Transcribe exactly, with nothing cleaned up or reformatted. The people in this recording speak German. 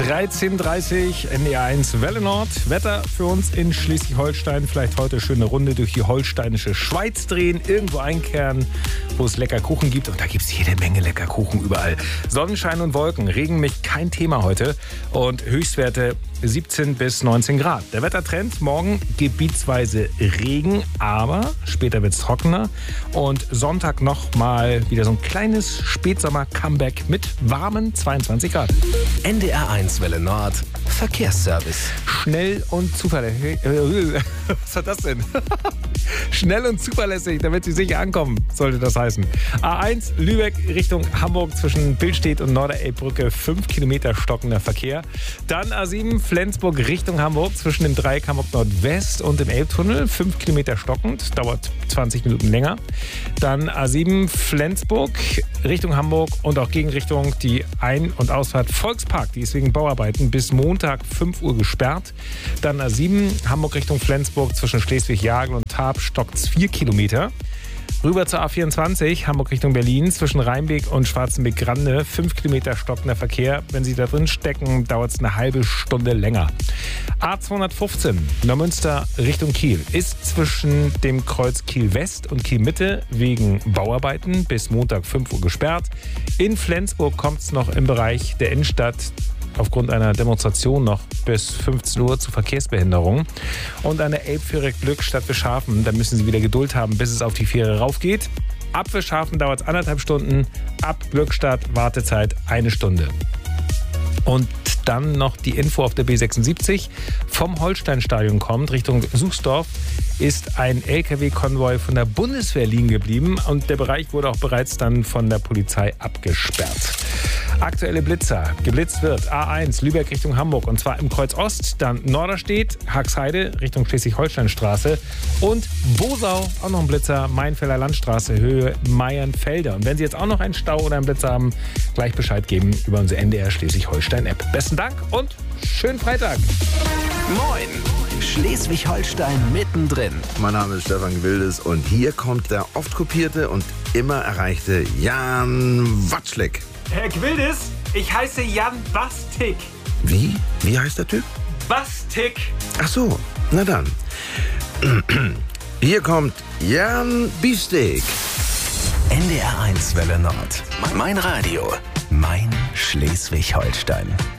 dreizehn Uhr dreißig, N D R eins Welle Nord. Wetter für uns in Schleswig-Holstein. Vielleicht heute schöne Runde durch die holsteinische Schweiz drehen. Irgendwo einkehren, wo es lecker Kuchen gibt. Und da gibt es jede Menge lecker Kuchen überall. Sonnenschein und Wolken. Regen mich kein Thema heute. Und Höchstwerte siebzehn bis neunzehn Grad. Der Wettertrend, morgen gebietsweise Regen, aber später wird es trockener. Und Sonntag nochmal wieder so ein kleines Spätsommer-Comeback mit warmen zweiundzwanzig Grad. N D R eins Welle Nord, Verkehrsservice. Schnell und zuverlässig. Was hat das denn? Schnell und zuverlässig, damit Sie sicher ankommen, sollte das heißen. A eins Lübeck Richtung Hamburg zwischen Billstedt und Norderelbbrücke, fünf Kilometer stockender Verkehr. Dann A sieben Flensburg Richtung Hamburg zwischen dem Dreieck Hamburg Nordwest und dem Elbtunnel, fünf Kilometer stockend, dauert zwanzig Minuten länger. Dann A sieben Flensburg Richtung Hamburg und auch Gegenrichtung die Ein- und Ausfahrt Volkspark, die ist wegen Bauarbeiten bis Montag fünf Uhr gesperrt. Dann A sieben Hamburg Richtung Flensburg zwischen Schleswig-Jagel und Tarp stockt vier Kilometer. Rüber zur A vierundzwanzig, Hamburg Richtung Berlin, zwischen Rheinbeek und Schwarzenbeek-Grande, fünf Kilometer stockender Verkehr. Wenn Sie da drin stecken, dauert es eine halbe Stunde länger. A zweihundertfünfzehn, Neumünster Richtung Kiel, ist zwischen dem Kreuz Kiel-West und Kiel-Mitte wegen Bauarbeiten bis Montag fünf Uhr gesperrt. In Flensburg kommt es noch im Bereich der Innenstadt aufgrund einer Demonstration noch bis fünfzehn Uhr zu Verkehrsbehinderungen. Und an der Elbfähre Glückstadt Wischhafen, da müssen Sie wieder Geduld haben, bis es auf die Fähre raufgeht. Ab Wischhafen dauert es anderthalb Stunden, ab Glückstadt Wartezeit eine Stunde. Und dann noch die Info auf der B sechsundsiebzig. Vom Holsteinstadion kommt Richtung Suchsdorf ist ein L K W-Konvoi von der Bundeswehr liegen geblieben und der Bereich wurde auch bereits dann von der Polizei abgesperrt. Aktuelle Blitzer. Geblitzt wird A eins Lübeck Richtung Hamburg und zwar im Kreuz Ost, dann Norderstedt, Haxheide Richtung Schleswig-Holstein-Straße und Bosau, auch noch ein Blitzer, Mainfelder Landstraße, Höhe Meiernfelder. Und wenn Sie jetzt auch noch einen Stau oder einen Blitzer haben, gleich Bescheid geben über unsere N D R Schleswig-Holstein-App. Besten Dank und schönen Freitag. Moin, Schleswig-Holstein mittendrin. Mein Name ist Stefan Wildes und hier kommt der oft kopierte und immer erreichte Jan Watschlik. Herr Gwildes, ich heiße Jan Bastik. Wie? Wie heißt der Typ? Bastik. Ach so, na dann. Hier kommt Jan Biestik. N D R eins Welle Nord. Mein Radio. Mein Schleswig-Holstein.